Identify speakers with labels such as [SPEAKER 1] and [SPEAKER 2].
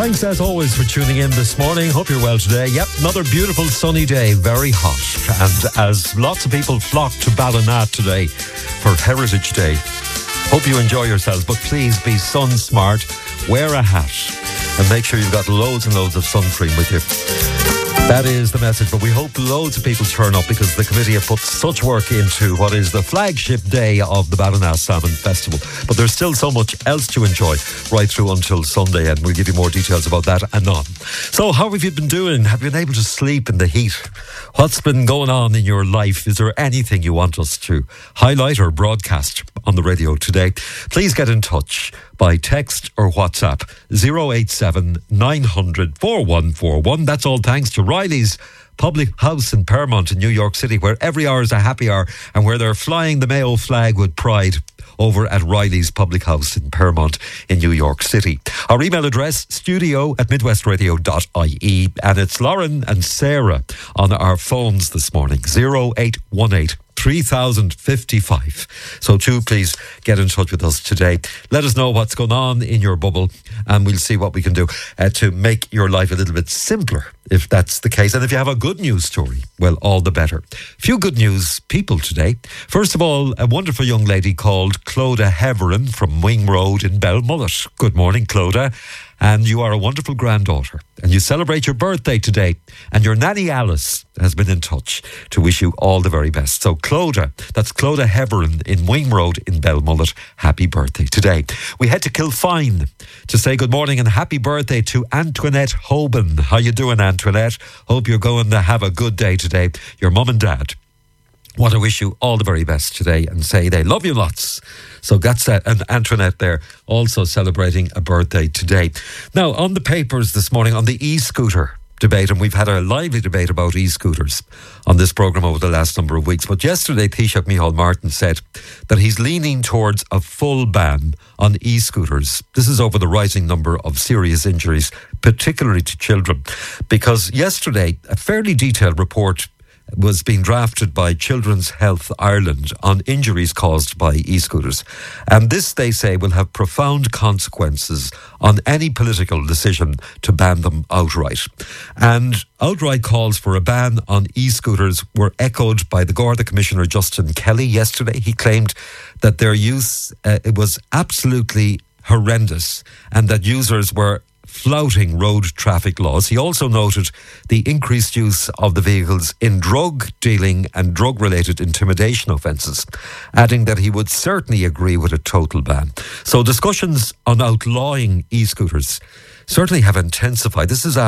[SPEAKER 1] Thanks as always for tuning in this morning. Hope you're well today. Yep, another beautiful sunny day, very hot. And as lots of people flock to Ballina today for Heritage Day, hope you enjoy yourselves, but please be sun smart, wear a hat, and make sure you've got loads and loads of sun cream with you. That is the message, but we hope loads of people turn up because the committee have put such work into what is the flagship day of the Ballina Salmon Festival. But there's still so much else to enjoy right through until Sunday, and we'll give you more details about that anon. So how have you been doing? Have you been able to sleep in the heat? What's been going on in your life? Is there anything you want us to highlight or broadcast on the radio today? Please get in touch by text or WhatsApp 087 900 4141. That's all thanks to Riley's Public House in Paramount in New York City, where every hour is a happy hour and where they're flying the Mayo flag with pride over at Riley's Public House in Paramount in New York City. Our email address, studio@midwestradio.ie, and it's Lauren and Sarah on our phones this morning, 0818 3055. So do please get in touch with us today. Let us know what's going on in your bubble and we'll see what we can do to make your life a little bit simpler, if that's the case. And if you have a good news story, well, all the better. Few good news people today. First of all, a wonderful young lady called Clodagh Heverin from Wing Road in Belmullet. Good morning, Clodagh. And you are a wonderful granddaughter and you celebrate your birthday today, and your nanny Alice has been in touch to wish you all the very best. So Clodagh, that's Clodagh Heverin in Wing Road in Belmullet, happy birthday today. We head to Kilfine to say good morning and happy birthday to Antoinette Hoban. How you doing, Antoinette? Hope you're going to have a good day today. Your mum and dad want to wish you all the very best today and say they love you lots. So that's and Antoinette there also celebrating a birthday today. Now, on the papers this morning on the e-scooter debate, and we've had a lively debate about e-scooters on this programme over the last number of weeks. But yesterday, Taoiseach Micheál Martin said that he's leaning towards a full ban on e-scooters. This is over the rising number of serious injuries, particularly to children. Because yesterday, a fairly detailed report was being drafted by Children's Health Ireland on injuries caused by e-scooters. And this, they say, will have profound consequences on any political decision to ban them outright. And outright calls for a ban on e-scooters were echoed by the Garda Commissioner Justin Kelly yesterday. He claimed that their use it was absolutely horrendous and that users were flouting road traffic laws. He also noted the increased use of the vehicles in drug dealing and drug-related intimidation offences, adding that he would certainly agree with a total ban. So discussions on outlawing e-scooters certainly have intensified. This is